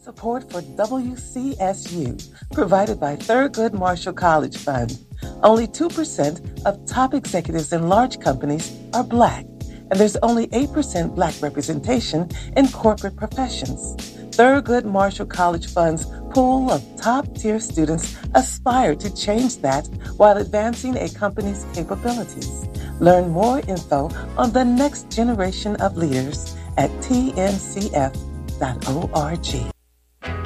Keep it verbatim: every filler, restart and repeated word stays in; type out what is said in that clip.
Support for W C S U, provided by Thurgood Marshall College Fund. Only two percent of top executives in large companies are Black, and there's only eight percent Black representation in corporate professions. Thurgood Marshall College Fund's pool of top-tier students aspire to change that while advancing a company's capabilities. Learn more info on the next generation of leaders at T N C F dot org.